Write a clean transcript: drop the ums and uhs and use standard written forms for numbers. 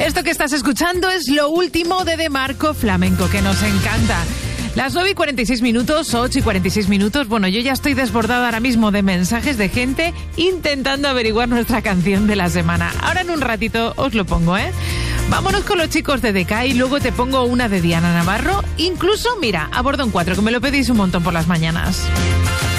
Esto que estás escuchando es lo último de De Marco Flamenco, que nos encanta. Las 9:46, 8:46. Bueno, yo ya estoy desbordada ahora mismo de mensajes de gente intentando averiguar nuestra canción de la semana. Ahora en un ratito os lo pongo, ¿eh? Vámonos con los chicos de Decay, luego te pongo una de Diana Navarro. Incluso, mira, a Bordo en 4, que me lo pedís un montón por las mañanas.